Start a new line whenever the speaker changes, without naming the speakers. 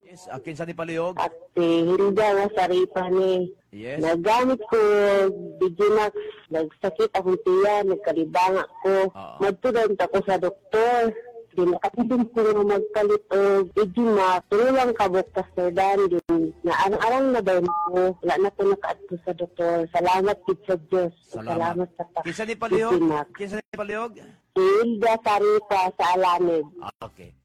Yes, akin sa ni palihog.
At hindi nga saripa ni.
Yes.
Nagamit ko Digimax, nagsakit akong tiyan, nagkalibanga ko. Magtudant ako sa doktor. Dinakatidin ko nga magpalit o Digimax. Turulang kabok Pastordan din. Naarang-arang na daw ko. Wala na ko nakaadto sa doktor. Salamat kid sa Diyos. Salamat sa
Kinsa ni palihog?
Digimax.
Kinsa ni palihog?
Hilda Saripa sa Alamid.
Okay.